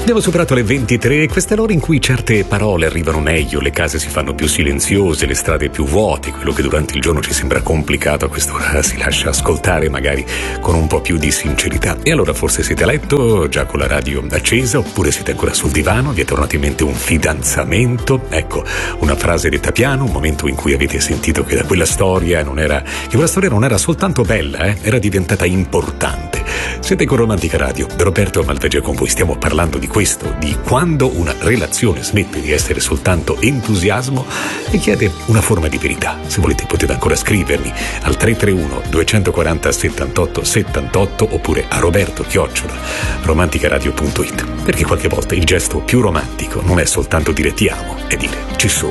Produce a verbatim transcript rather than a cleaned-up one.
Abbiamo superato le ventitré e queste ore in cui certe parole arrivano meglio, le case si fanno più silenziose, le strade più vuote, quello che durante il giorno ci sembra complicato a quest'ora si lascia ascoltare magari con un po' più di sincerità. E allora forse siete a letto, già con la radio accesa, oppure siete ancora sul divano, vi è tornato in mente un fidanzamento, ecco, una frase detta piano, un momento in cui avete sentito che da quella storia non era, che quella storia non era soltanto bella, eh, era diventata importante. Siete con Romantica Radio, Roberto Malvagio con voi, stiamo parlando di questo, di quando una relazione smette di essere soltanto entusiasmo e chiede una forma di verità. Se volete potete ancora scrivermi al tre tre uno due quattro zero settantotto settantotto oppure a roberto chiocciola romanticaradio punto it, perché qualche volta il gesto più romantico non è soltanto dire ti amo, è dire ci sono.